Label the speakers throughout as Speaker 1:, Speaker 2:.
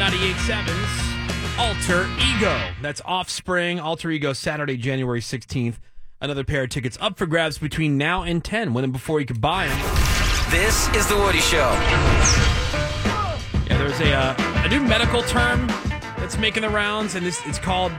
Speaker 1: 98.7's Alter Ego. That's Offspring, Alter Ego, Saturday, January 16th. Another pair of tickets up for grabs between now and 10. Win them before you could buy them.
Speaker 2: This is The Woody Show.
Speaker 1: Yeah, there's a new medical term that's making the rounds, and it's called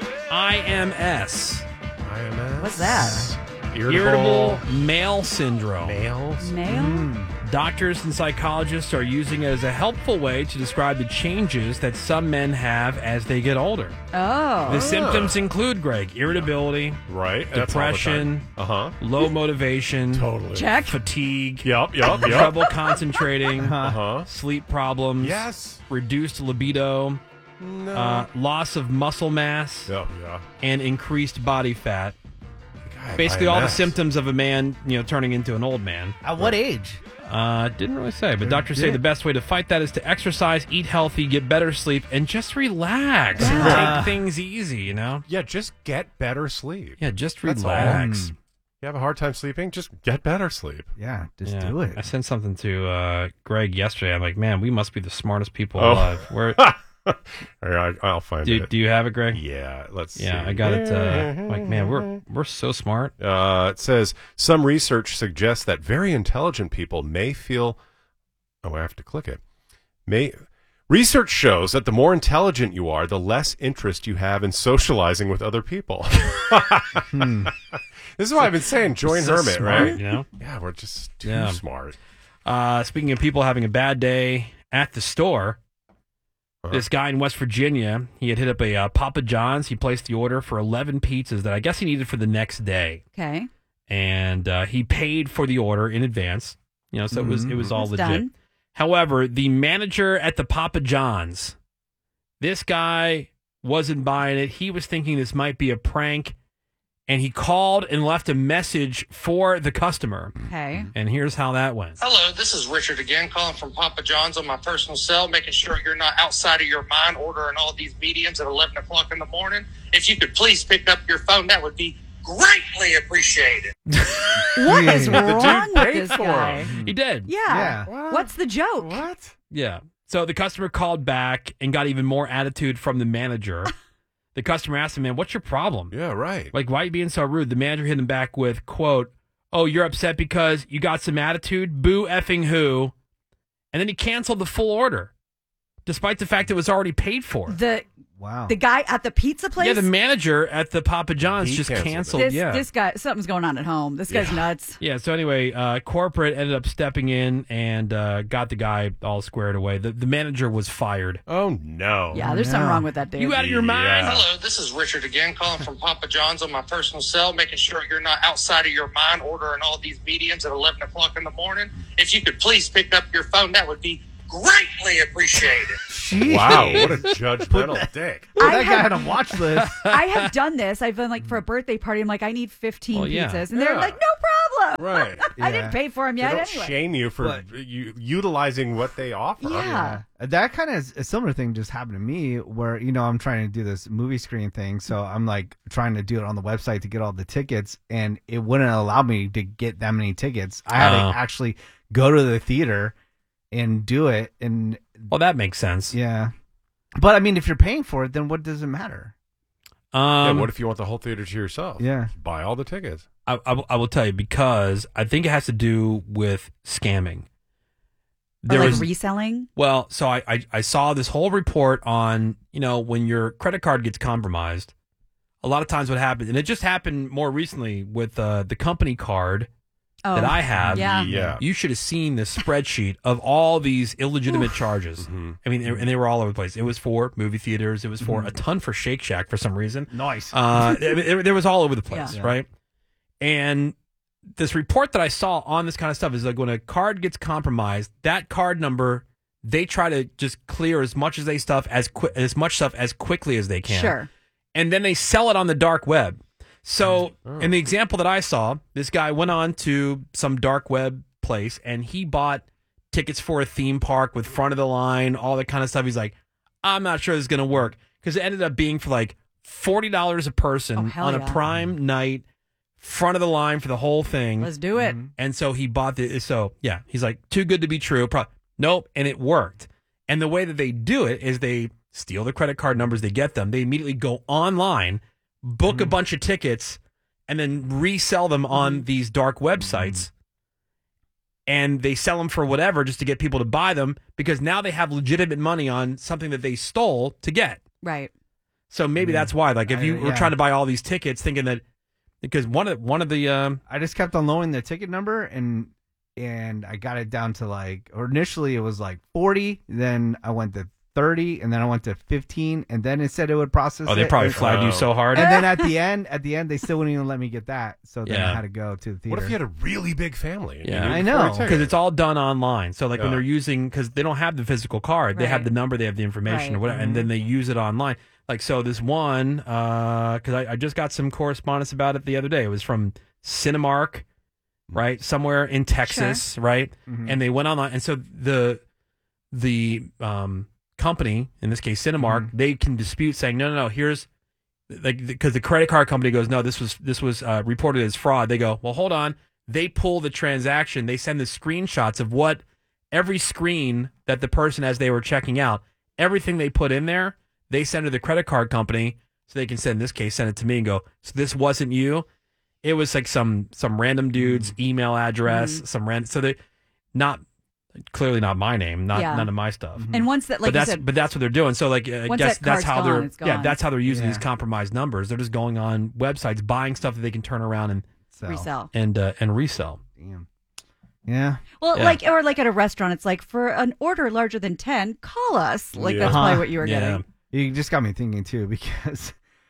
Speaker 1: IMS.
Speaker 3: IMS?
Speaker 4: What's that?
Speaker 1: Irritable male syndrome.
Speaker 3: Males?
Speaker 4: Male?
Speaker 1: Doctors and psychologists are using it as a helpful way to describe the changes that some men have as they get older.
Speaker 4: Oh.
Speaker 1: The symptoms include, Greg, irritability,
Speaker 3: Right.
Speaker 1: depression, low motivation,
Speaker 3: Totally.
Speaker 4: Check.
Speaker 1: fatigue,
Speaker 3: Yup.
Speaker 1: trouble concentrating,
Speaker 3: Uh-huh.
Speaker 1: sleep problems,
Speaker 3: Yes.
Speaker 1: reduced libido,
Speaker 3: No.
Speaker 1: loss of muscle mass,
Speaker 3: Yeah.
Speaker 1: and increased body fat.
Speaker 3: God,
Speaker 1: Basically, all the
Speaker 3: IMS.
Speaker 1: symptoms of a man, turning into an old man.
Speaker 5: At what age?
Speaker 1: Didn't really say, but doctors say the best way to fight that is to exercise, eat healthy, get better sleep, and just relax.
Speaker 4: Yeah.
Speaker 1: Take things easy,
Speaker 3: Yeah, just get better sleep.
Speaker 1: Yeah, just
Speaker 3: That's all.
Speaker 1: relax.
Speaker 3: You have a hard time sleeping? Just get better sleep.
Speaker 5: Yeah, just
Speaker 1: Yeah.
Speaker 5: do
Speaker 1: I
Speaker 5: it.
Speaker 1: sent something to Greg yesterday. I'm like, man, we must be the smartest people
Speaker 3: Oh.
Speaker 1: alive. Where
Speaker 3: All right, I'll find it.
Speaker 1: do you have it, Greg?
Speaker 3: Yeah, let's see.
Speaker 1: Yeah, I got it. Like, man, we're so smart.
Speaker 3: It says some research suggests that very intelligent people may feel. Oh, I have to click it. Research shows that the more intelligent you are, the less interest you have in socializing with other people. This is why I've been saying join
Speaker 1: So
Speaker 3: Hermit,
Speaker 1: smart,
Speaker 3: right?
Speaker 1: Yeah.
Speaker 3: We're just too
Speaker 1: Yeah.
Speaker 3: smart.
Speaker 1: Speaking of people having a bad day at the store, this guy in West Virginia, he had hit up a Papa John's. He placed the order for 11 pizzas that I guess he needed for the next day.
Speaker 4: Okay.
Speaker 1: And he paid for the order in advance. So it was all
Speaker 4: That's
Speaker 1: legit.
Speaker 4: done.
Speaker 1: However, the manager at the Papa John's, this guy wasn't buying it. He was thinking this might be a prank, and he called and left a message for the customer.
Speaker 4: Okay.
Speaker 1: And here's how that went.
Speaker 6: Hello, this is Richard again, calling from Papa John's on my personal cell, making sure you're not outside of your mind ordering all these mediums at 11 o'clock in the morning. If you could please pick up your phone, that would be greatly appreciated.
Speaker 4: What is
Speaker 3: The
Speaker 4: wrong
Speaker 3: dude
Speaker 4: with
Speaker 3: paid
Speaker 4: this
Speaker 3: for
Speaker 4: guy?
Speaker 1: He did.
Speaker 4: Yeah.
Speaker 5: Yeah.
Speaker 4: What's the joke?
Speaker 3: What?
Speaker 1: Yeah. So the customer called back and got even more attitude from the manager. The customer asked him, man, what's your problem?
Speaker 3: Yeah, right.
Speaker 1: Like, why are you being so rude? The manager hit him back with, quote, oh, you're upset because you got some attitude? Boo effing who? And then he canceled the full order, despite the fact it was already paid for.
Speaker 5: Wow.
Speaker 4: The guy at the pizza place?
Speaker 1: Yeah, the manager at the Papa John's
Speaker 3: He
Speaker 1: just
Speaker 3: canceled
Speaker 1: canceled.
Speaker 4: This guy, something's going on at home. This guy's nuts.
Speaker 1: Yeah, so anyway, corporate ended up stepping in and got the guy all squared away. The manager was fired.
Speaker 3: Oh, no.
Speaker 4: Yeah, there's something wrong with that dude.
Speaker 1: You out of your mind?
Speaker 6: Hello, this is Richard again, calling from Papa John's on my personal cell, making sure you're not outside of your mind ordering all these mediums at 11 o'clock in the morning. If you could please pick up your phone, that would be greatly appreciated.
Speaker 3: Wow, what a judgmental dick.
Speaker 5: Put
Speaker 4: I
Speaker 5: that guy
Speaker 4: have-
Speaker 5: on a watch list.
Speaker 4: I have done this. I've been like for a birthday party. I'm like, I need 15
Speaker 1: Well, yeah.
Speaker 4: pizzas, and they're
Speaker 3: Yeah.
Speaker 4: like, no problem.
Speaker 3: Right.
Speaker 4: I didn't pay for them
Speaker 3: They
Speaker 4: yet
Speaker 3: don't
Speaker 4: anyway.
Speaker 3: shame you for utilizing what they offer.
Speaker 4: Yeah.
Speaker 5: That kind of is a similar thing just happened to me where, I'm trying to do this movie screen thing. So I'm like trying to do it on the website to get all the tickets, and it wouldn't allow me to get that many tickets. I had to actually go to the theater and do it. And
Speaker 1: Well, that makes sense.
Speaker 5: yeah. But I mean, if you're paying for it, then what does it matter?
Speaker 3: Yeah, what if you want the whole theater to yourself?
Speaker 5: Yeah.
Speaker 3: Buy all the tickets.
Speaker 1: I will tell you, because I think it has to do with scamming.
Speaker 4: Or like reselling.
Speaker 1: Well, so I saw this whole report on, when your credit card gets compromised, a lot of times what happens, and it just happened more recently with the company card that I have.
Speaker 4: Yeah.
Speaker 1: You should have seen the spreadsheet of all these illegitimate charges. I mean, and they were all over the place. It was for movie theaters. It was for a ton for Shake Shack for some reason.
Speaker 5: Nice.
Speaker 1: There was all over the place,
Speaker 4: Yeah.
Speaker 1: right? And this report that I saw on this kind of stuff is like when a card gets compromised, that card number, they try to just clear as much as stuff as quickly as they can.
Speaker 4: Sure.
Speaker 1: And then they sell it on the dark web. So in the example that I saw, this guy went on to some dark web place and he bought tickets for a theme park with front of the line, all that kind of stuff. He's like, I'm not sure this is going to work, because it ended up being for like $40 a person
Speaker 4: hell
Speaker 1: on a
Speaker 4: yeah.
Speaker 1: prime night, front of the line for the whole thing.
Speaker 4: Let's do it.
Speaker 1: And so he bought he's like, too good to be true. Nope. And it worked. And the way that they do it is they steal the credit card numbers, they get them, they immediately go online, book a bunch of tickets, and then resell them on these dark websites. And they sell them for whatever just to get people to buy them because now they have legitimate money on something that they stole to get.
Speaker 4: Right.
Speaker 1: So maybe that's why. Like if you were trying to buy all these tickets thinking that because one of the
Speaker 5: I just kept on lowering the ticket number and I got it down to like, or initially it was like 40, then I went to 30, and then I went to 15, and then it said it would process.
Speaker 1: They probably flagged you so hard.
Speaker 5: And then at the end, they still wouldn't even let me get that. So then I had to go to the theater.
Speaker 3: What if you had a really big family?
Speaker 1: Yeah,
Speaker 5: I know.
Speaker 1: Because it's all done online. So like when they're using, because they don't have the physical card, they have the number, they have the information or whatever, and then they use it online. Like so, this one, because I just got some correspondence about it the other day. It was from Cinemark, right, somewhere in Texas, right, and they went online, and so the company, in this case Cinemark, they can dispute saying no, here's like because the credit card company goes no, this was reported as fraud. They go, well, hold on. They pull the transaction. They send the screenshots of what every screen that the person, as they were checking out, everything they put in there, they send to the credit card company so they can send, in this case, send it to me and go, so this wasn't you. It was like some random dude's email address, so they clearly not my name, none of my stuff.
Speaker 4: And once that, like
Speaker 1: but
Speaker 4: you said,
Speaker 1: that's what they're doing. So like, I guess that's how that's how they're using
Speaker 5: Yeah.
Speaker 1: these compromised numbers. They're just going on websites, buying stuff that they can turn around and
Speaker 4: resell.
Speaker 1: and resell.
Speaker 5: Damn. Yeah.
Speaker 4: Well, like at a restaurant, it's like for an order larger than 10, call us. Like that's probably what you were getting.
Speaker 5: You just got me thinking too, because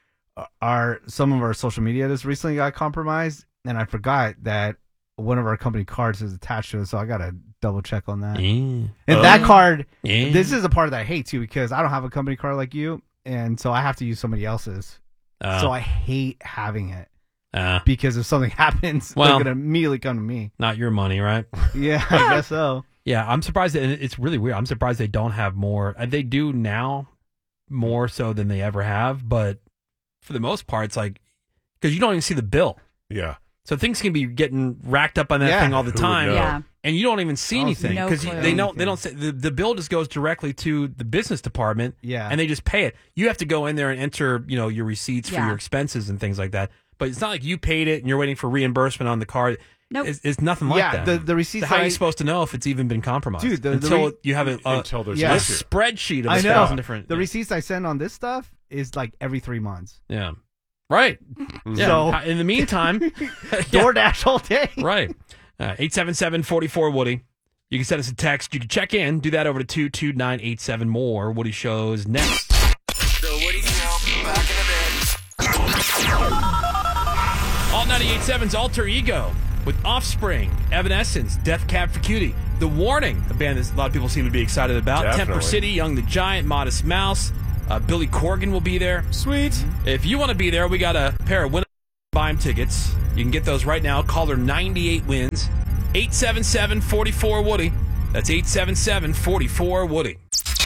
Speaker 5: some of our social media just recently got compromised, and I forgot that one of our company cards is attached to it, so I gotta double check on that. And that card, this is a part that I hate too, because I don't have a company card like you, and so I have to use somebody else's. So I hate having it. Because if something happens, they're gonna immediately come to me.
Speaker 1: Not your money, right?
Speaker 5: Yeah, I guess so.
Speaker 1: Yeah, I'm surprised. It's really weird. I'm surprised they don't have more. They do now, more so than they ever have. But for the most part, it's like because you don't even see the bill.
Speaker 3: Yeah.
Speaker 1: So things can be getting racked up on that thing all the time.
Speaker 4: Yeah.
Speaker 1: And you don't even see anything because they don't say the bill just goes directly to the business department.
Speaker 5: Yeah.
Speaker 1: And they just pay it. You have to go in there and enter, your receipts for your expenses and things like that. But it's not like you paid it and you're waiting for reimbursement on the card.
Speaker 4: Nope.
Speaker 1: It's nothing like that.
Speaker 5: Yeah, the receipts.
Speaker 1: So how are you supposed to know if it's even been compromised?
Speaker 5: Dude,
Speaker 1: until you have
Speaker 3: until there's
Speaker 1: a spreadsheet of 1,000 different.
Speaker 5: The receipts I send on this stuff is like every 3 months.
Speaker 1: Yeah. Right. Yeah.
Speaker 5: So
Speaker 1: in the meantime,
Speaker 5: DoorDash all day.
Speaker 1: Right. 877-44-WOODY. You can send us a text. You can check in. Do that over to 22987. More Woody Shows next.
Speaker 2: The Woody Show, back in a bit.
Speaker 1: All 98.7's Alter Ego with Offspring, Evanescence, Death Cab for Cutie, The Warning, a band that a lot of people seem to be excited about.
Speaker 3: Definitely.
Speaker 1: Temper City, Young the Giant, Modest Mouse. Billy Corgan will be there.
Speaker 3: Sweet.
Speaker 1: If you want to be there, we got a pair of Buy-em tickets. You can get those right now. Caller 98 wins. 877-44-WOODY. That's 877-44-WOODY.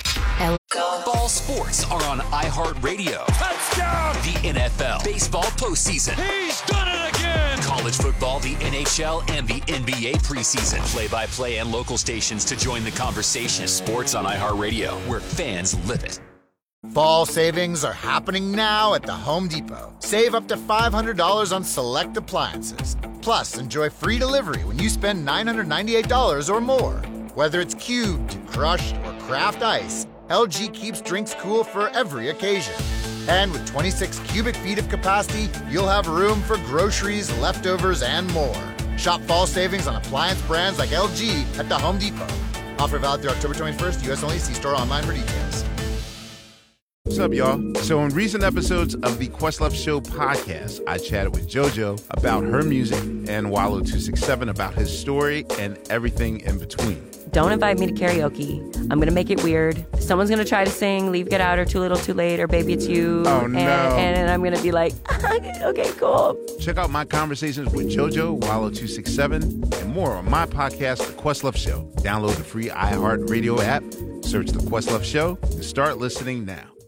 Speaker 2: Ball sports are on iHeartRadio. Touchdown! The NFL, baseball postseason. He's done it again! College football, the NHL, and the NBA preseason. Play-by-play and local stations to join the conversation. Sports on iHeartRadio, where fans live it.
Speaker 7: Fall savings are happening now at the Home Depot. Save up to $500 on select appliances. Plus, enjoy free delivery when you spend $998 or more. Whether it's cubed, crushed, or craft ice, LG keeps drinks cool for every occasion. And with 26 cubic feet of capacity, you'll have room for groceries, leftovers, and more. Shop fall savings on appliance brands like LG at the Home Depot. Offer valid through October 21st, U.S. only. See store online for details.
Speaker 8: What's up, y'all? So in recent episodes of the Questlove Show podcast, I chatted with JoJo about her music and Wallow267 about his story and everything in between.
Speaker 9: Don't invite me to karaoke. I'm going to make it weird. Someone's going to try to sing Leave, Get Out, or Too Little, Too Late, or Baby It's You.
Speaker 8: Oh, no.
Speaker 9: And I'm going to be like, okay, cool.
Speaker 8: Check out my conversations with JoJo, Wallow267, and more on my podcast, The Questlove Show. Download the free iHeartRadio app, search The Questlove Show, and start listening now.